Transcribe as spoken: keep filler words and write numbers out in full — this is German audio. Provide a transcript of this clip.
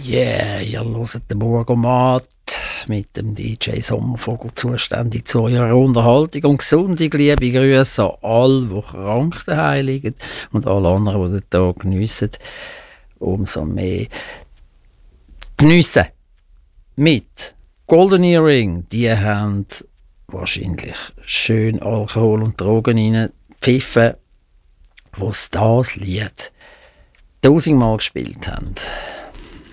Yeah, ihr hört den Morgomat mit dem D J Sommervogel, zuständig zu eurer Unterhaltung und gesunde, liebe Grüße an alle, die krank daheim liegen und alle anderen, die den Tag geniessen. Umso mehr geniessen mit Golden Earring. Die haben wahrscheinlich schön Alkohol und Drogen reingepfiffen, wo sie das Lied tausendmal gespielt haben.